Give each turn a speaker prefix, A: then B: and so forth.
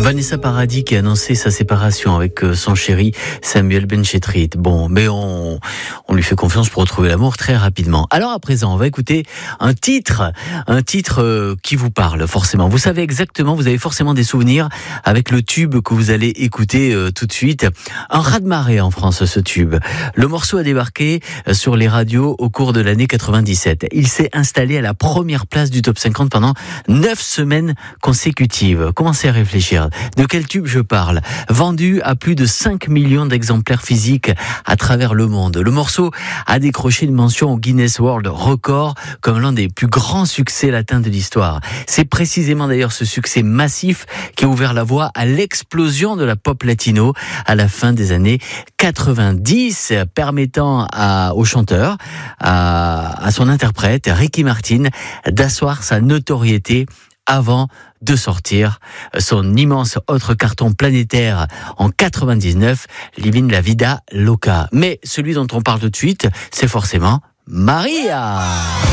A: Vanessa Paradis qui a annoncé sa séparation avec son chéri Samuel Benchetrit. Bon, mais on lui fait confiance pour retrouver l'amour très rapidement. Alors à présent, on va écouter un titre qui vous parle forcément. Vous savez exactement, vous avez forcément des souvenirs avec le tube que vous allez écouter tout de suite. Un raz-de-marée en France, ce tube. Le morceau a débarqué sur les radios au cours de l'année 97. Il s'est installé à la première place du top 50 pendant 9 semaines consécutives. Commencez à réfléchir. De quel tube je parle? Vendu à plus de 5 millions d'exemplaires physiques à travers le monde. Le morceau a décroché une mention au Guinness World Record comme l'un des plus grands succès latins de l'histoire. C'est précisément d'ailleurs ce succès massif qui a ouvert la voie à l'explosion de la pop latino à la fin des années 90, permettant au chanteur, à son interprète, Ricky Martin, d'asseoir sa notoriété avant de sortir son immense autre carton planétaire en 99, Livin la Vida Loca. Mais celui dont on parle tout de suite, c'est forcément Maria.